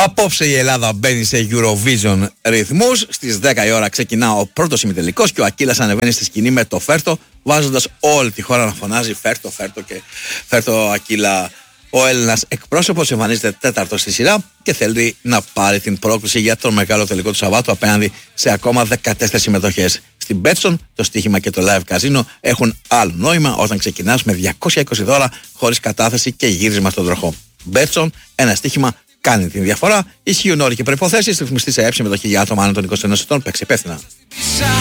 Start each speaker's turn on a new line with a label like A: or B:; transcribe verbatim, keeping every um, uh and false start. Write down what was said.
A: Απόψε η Ελλάδα μπαίνει σε Eurovision ρυθμούς. Στις δέκα η ώρα ξεκινά ο πρώτος ημιτελικός και ο Ακύλας ανεβαίνει στη σκηνή με το Φέρτο, βάζοντας όλη τη χώρα να φωνάζει Φέρτο, Φέρτο και Φέρτο Ακύλα. Ο Έλληνας εκπρόσωπος εμφανίζεται τέταρτος στη σειρά και θέλει να πάρει την πρόκληση για τον μεγάλο τελικό του Σαββάτου απέναντι σε ακόμα δεκατέσσερις συμμετοχές. Στην Betson το στοίχημα και το live καζίνο έχουν άλλο νόημα όταν ξεκινάς με διακόσια είκοσι δώλαρα χωρίς κατάθεση και γύρισμα στον τροχό. Betson, ένα στοίχημα κάνει την διαφορά. Ισχύουν όροι και προϋποθέσεις. Ρυθμιστή σε έψη μετοχή για άτομα άνω των είκοσι ενός ετών. Παίξει υπεύθυνα.